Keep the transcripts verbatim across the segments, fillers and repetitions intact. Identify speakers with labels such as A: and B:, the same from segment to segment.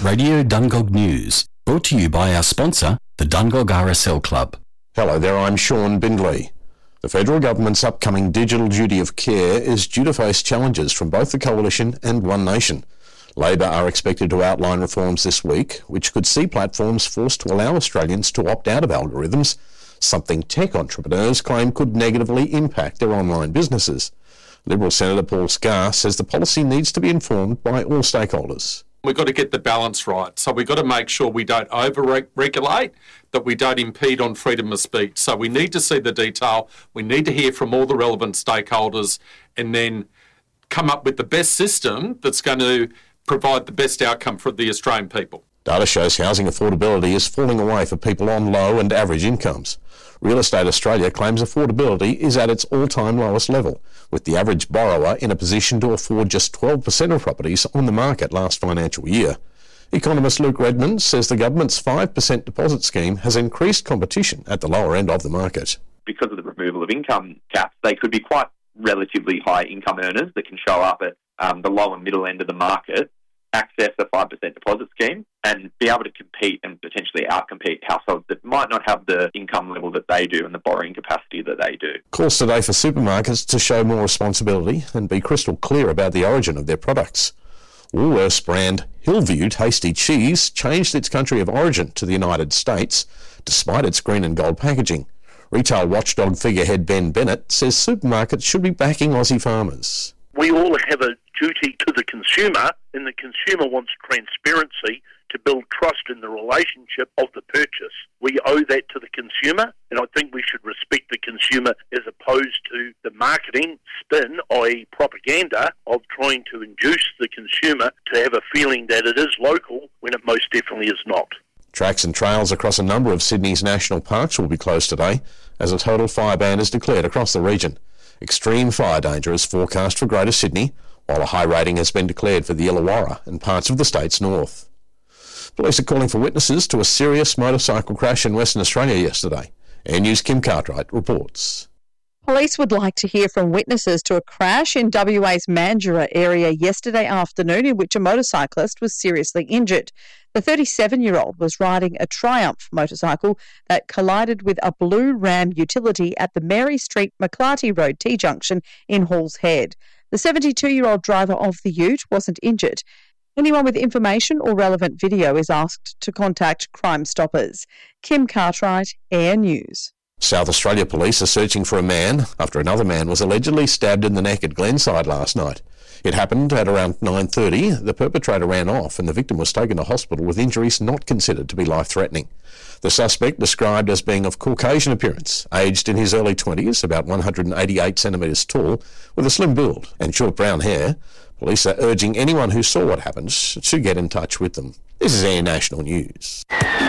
A: Radio Dungog News, brought to you by our sponsor, the Dungog R S L Club.
B: Hello there, I'm Sean Bindley. The federal government's upcoming digital duty of care is due to face challenges from both the Coalition and One Nation. Labor are expected to outline reforms this week, which could see platforms forced to allow Australians to opt out of algorithms, something tech entrepreneurs claim could negatively impact their online businesses. Liberal Senator Paul Scar says the policy needs to be informed by all stakeholders.
C: We've got to get the balance right. So we've got to make sure we don't over-regulate, that we don't impede on freedom of speech. So we need to see the detail. We need to hear from all the relevant stakeholders and then come up with the best system that's going to provide the best outcome for the Australian people.
B: Data shows housing affordability is falling away for people on low and average incomes. Real Estate Australia claims affordability is at its all-time lowest level, with the average borrower in a position to afford just twelve percent of properties on the market last financial year. Economist Luke Redmond says the government's five percent deposit scheme has increased competition at the lower end of the market.
D: Because of the removal of income caps, they could be quite relatively high income earners that can show up at um, the low and middle end of the market, access a five percent deposit scheme and be able to compete and potentially outcompete households that might not have the income level that they do and the borrowing capacity that they do.
B: Calls today for supermarkets to show more responsibility and be crystal clear about the origin of their products. Woolworths brand Hillview Tasty Cheese changed its country of origin to the United States, despite its green and gold packaging. Retail watchdog figurehead Ben Bennett says supermarkets should be backing Aussie farmers.
E: We all have a duty to the consumer, and the consumer wants transparency to build trust in the relationship of the purchase. We owe that to the consumer, and I think we should respect the consumer as opposed to the marketing spin, that is propaganda, of trying to induce the consumer to have a feeling that it is local when it most definitely is not.
B: Tracks and trails across a number of Sydney's national parks will be closed today, as a total fire ban is declared across the region. Extreme fire danger is forecast for Greater Sydney, while a high rating has been declared for the Illawarra and parts of the state's north. Police are calling for witnesses to a serious motorcycle crash in Western Australia yesterday. Air News' Kim Cartwright reports.
F: Police would like to hear from witnesses to a crash in W A's Mandurah area yesterday afternoon in which a motorcyclist was seriously injured. The thirty-seven-year-old was riding a Triumph motorcycle that collided with a blue Ram utility at the Mary Street McClarty Road T-junction in Halls Head. The seventy-two-year-old driver of the ute wasn't injured. Anyone with information or relevant video is asked to contact Crime Stoppers. Kim Cartwright, Air News.
B: South Australia police are searching for a man after another man was allegedly stabbed in the neck at Glenside last night. It happened at around nine thirty. The perpetrator ran off and the victim was taken to hospital with injuries not considered to be life-threatening. The suspect, described as being of Caucasian appearance, aged in his early twenties, about one hundred eighty-eight centimetres tall, with a slim build and short brown hair. Police are urging anyone who saw what happened to get in touch with them. This is Air National News.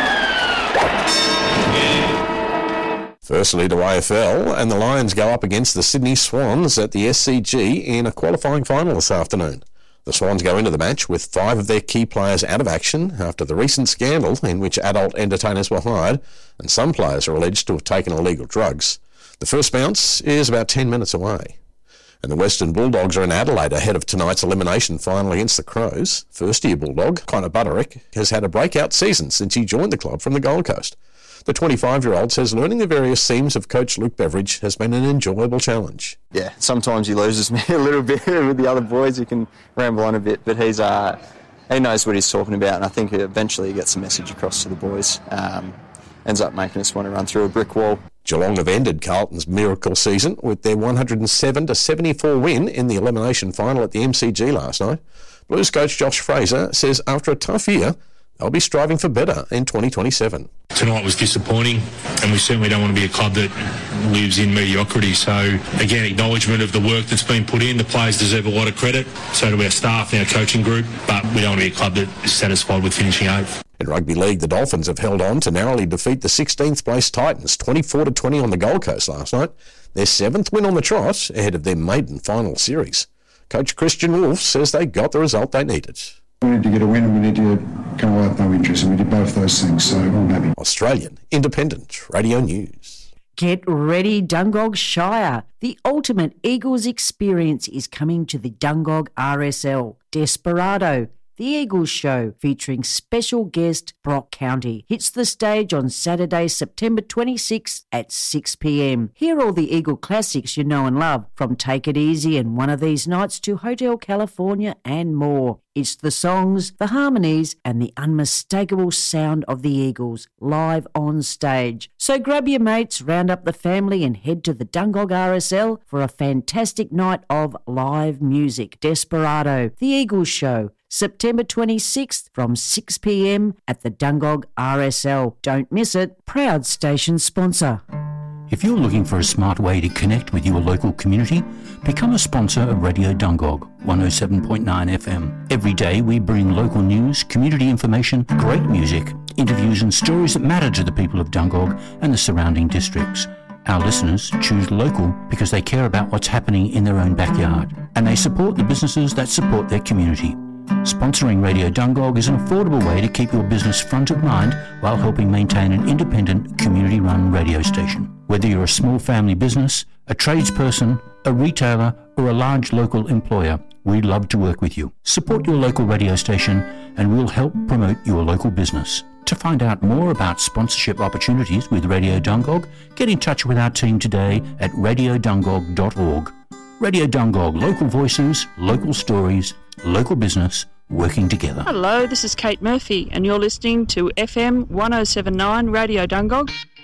B: Firstly to A F L, and the Lions go up against the Sydney Swans at the S C G in a qualifying final this afternoon. The Swans go into the match with five of their key players out of action after the recent scandal in which adult entertainers were hired, and some players are alleged to have taken illegal drugs. The first bounce is about ten minutes away. And the Western Bulldogs are in Adelaide ahead of tonight's elimination final against the Crows. First-year Bulldog, Connor Butterick, has had a breakout season since he joined the club from the Gold Coast. The twenty-five-year-old says learning the various themes of coach Luke Beveridge has been an enjoyable challenge.
G: Yeah, sometimes he loses me a little bit with the other boys. He can ramble on a bit, but he's uh, he knows what he's talking about, and I think eventually he gets the message across to the boys. Um, ends up making us want to run through a brick wall.
B: Geelong have ended Carlton's miracle season with their one hundred seven to seventy-four win in the elimination final at the M C G last night. Blues coach Josh Fraser says after a tough year, they'll be striving for better in twenty twenty-seven.
H: Tonight was disappointing, and we certainly don't want to be a club that lives in mediocrity. So, again, acknowledgement of the work that's been put in. The players deserve a lot of credit, so do our staff and our coaching group, but we don't want to be a club that is satisfied with finishing eighth.
B: In rugby league, the Dolphins have held on to narrowly defeat the sixteenth place Titans twenty-four to twenty on the Gold Coast last night. Their seventh win on the trot ahead of their maiden final series. Coach Christian Wolf says they got the result they needed.
I: We need to get a win and we need to go away with no interest, and we did both those things, so I'm happy.
B: Australian Independent Radio News.
J: Get ready, Dungog Shire. The ultimate Eagles experience is coming to the Dungog R S L. Desperado, The Eagles Show, featuring special guest Brock County, hits the stage on Saturday, September twenty-sixth at six p.m. Hear all the Eagle classics you know and love, from Take It Easy and One of These Nights to Hotel California and more. It's the songs, the harmonies, and the unmistakable sound of the Eagles live on stage. So grab your mates, round up the family, and head to the Dungog R S L for a fantastic night of live music. Desperado, The Eagles Show, September twenty-sixth from six p.m. at the Dungog R S L. Don't miss it. Proud station sponsor.
A: If you're looking for a smart way to connect with your local community, become a sponsor of Radio Dungog, one oh seven point nine F M. Every day we bring local news, community information, great music, interviews and stories that matter to the people of Dungog and the surrounding districts. Our listeners choose local because they care about what's happening in their own backyard, and they support the businesses that support their community. Sponsoring Radio Dungog is an affordable way to keep your business front of mind while helping maintain an independent, community-run radio station. Whether you're a small family business, a tradesperson, a retailer, or a large local employer, we'd love to work with you. Support your local radio station and we'll help promote your local business. To find out more about sponsorship opportunities with Radio Dungog, get in touch with our team today at radio dungog dot org. Radio Dungog, local voices, local stories, local business, working together.
K: Hello, this is Kate Murphy, and you're listening to F M one oh seven point nine Radio Dungog.